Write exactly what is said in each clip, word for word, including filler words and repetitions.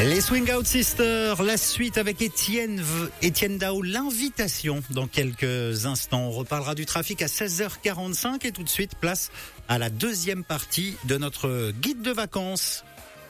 Les Swing Out Sisters, la suite avec Étienne, Étienne Dao, l'invitation dans quelques instants. On reparlera du trafic à seize heures quarante-cinq et tout de suite place à la deuxième partie de notre guide de vacances.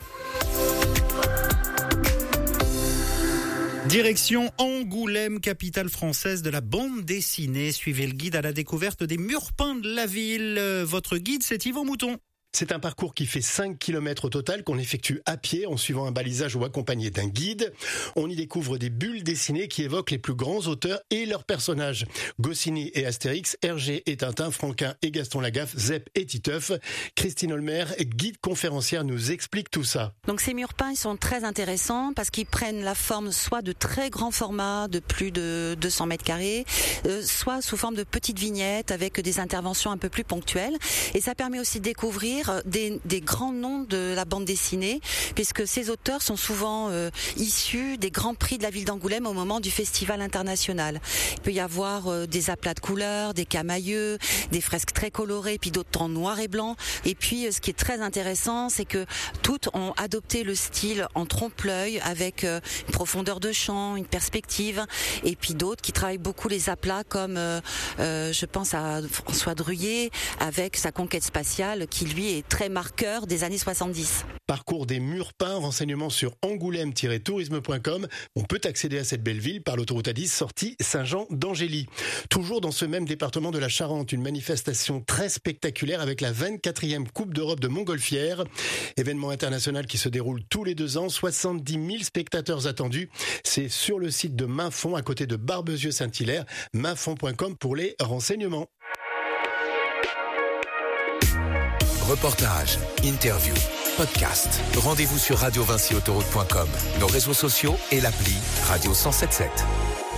Direction Angoulême, capitale française de la bande dessinée. Suivez le guide à la découverte des murs peints de la ville. Votre guide, c'est Yvan Mouton. C'est un parcours qui fait cinq kilomètres au total qu'on effectue à pied en suivant un balisage ou accompagné d'un guide. On y découvre des bulles dessinées qui évoquent les plus grands auteurs et leurs personnages. Goscinny et Astérix, Hergé et Tintin, Franquin et Gaston Lagaffe, Zep et Titeuf. Christine Olmer, guide conférencière, nous explique tout ça. Donc ces murs peints, ils sont très intéressants parce qu'ils prennent la forme soit de très grands formats, de plus de deux cents mètres carrés, euh, soit sous forme de petites vignettes avec des interventions un peu plus ponctuelles. Et ça permet aussi de découvrir Des, des grands noms de la bande dessinée, puisque ces auteurs sont souvent euh, issus des grands prix de la ville d'Angoulême au moment du festival international. Il peut y avoir euh, des aplats de couleurs, des camailleux, des fresques très colorées, puis d'autres en noir et blanc. Et puis, euh, ce qui est très intéressant, c'est que toutes ont adopté le style en trompe-l'œil, avec euh, une profondeur de champ, une perspective, et puis d'autres qui travaillent beaucoup les aplats, comme euh, euh, je pense à François Druillet, avec sa conquête spatiale, qui lui est très marqueur des années soixante-dix. Parcours des murs peints, renseignements sur angoulême tiret tourisme point com. On peut accéder à cette belle ville par l'autoroute A dix, sortie Saint-Jean d'Angély. Toujours dans ce même département de la Charente, une manifestation très spectaculaire avec la vingt-quatrième Coupe d'Europe de montgolfière. Événement international qui se déroule tous les deux ans, soixante-dix mille spectateurs attendus. C'est sur le site de Mainfond, à côté de Barbezieux-Saint-Hilaire, mainfond point com pour les renseignements. Reportages, interviews, podcasts. Rendez-vous sur radio vinci autoroute point com, nos réseaux sociaux et l'appli Radio cent soixante-dix-sept.